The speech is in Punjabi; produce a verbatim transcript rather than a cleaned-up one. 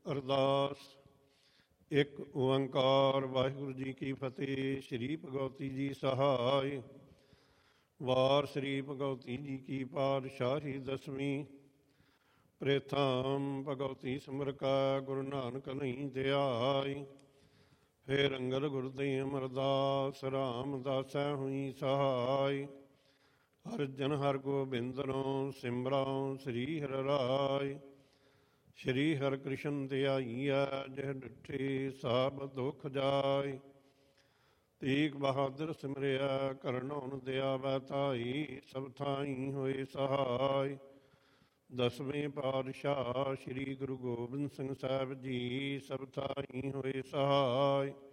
ਅਰਦਾਸ। ਇੱਕ ਓੰਕਾਰ ਵਾਹਿਗੁਰੂ ਜੀ ਕੀ ਫਤਿਹ। ਸ਼੍ਰੀ ਭਗਵਤੀ ਜੀ ਸਹਾਇ। ਵਾਰ ਸ਼੍ਰੀ ਭਗਵਤੀ ਜੀ ਕੀ ਪਾਤਸ਼ਾਹੀ ਦਸਵੀਂ। ਪ੍ਰੇਥਮ ਭਗਵਤੀ ਸਿਮਰ ਕਾ ਗੁਰੂ ਨਾਨਕ ਨਹੀਂ ਧਿਆਈ। ਫੇਰ ਅੰਗਦ ਗੁਰਦੇ ਅਮਰਦਾਸ ਰਾਮਦਾਸੈ ਹੋਈ ਸਹਾਈ। ਅਰਜਨ ਹਰ ਗੋਬਿੰਦਨੋ ਸਿਮਰਉ ਸ੍ਰੀ ਹਰਿ ਰਾਇ। ਸ਼੍ਰੀ ਹਰਿ ਕ੍ਰਿਸ਼ਨ ਧਿਆਈਐ ਜਿਹ ਡਿਠੇ ਸਭ ਦੁਖ ਜਾਇ। ਤੇਗ ਬਹਾਦਰ ਸਿਮਰਿਆ ਕਰਨਉ ਦਿਆਵੈ ਧਾਈ। ਸਭ ਥਾਈ ਹੋਏ ਸਹਾਇ। ਦਸਵੇਂ ਪਾਤਸ਼ਾਹ ਸ਼੍ਰੀ ਗੁਰੂ ਗੋਬਿੰਦ ਸਿੰਘ ਸਾਹਿਬ ਜੀ ਸਭ ਥਾਈ ਹੋਏ ਸਹਾਇ।